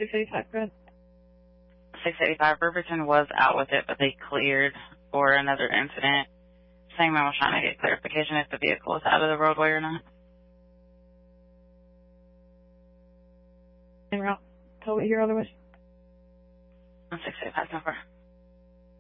685, go ahead. 685, Riverton was out with it, but they cleared for another incident. Same man was trying to get clarification if the vehicle was out of the roadway or not. En route. Tell me here otherwise. 685, so far.